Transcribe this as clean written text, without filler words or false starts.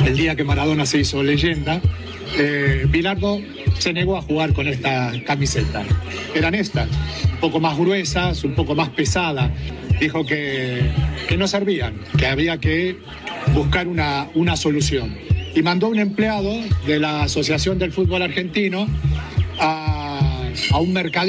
el día que Maradona se hizo leyenda, Bilardo se negó a jugar con esta camiseta. Eran estas, un poco más gruesas, un poco más pesadas. Dijo que no servían, que había que buscar una solución. Y mandó un empleado de la Asociación del Fútbol Argentino a un mercadillo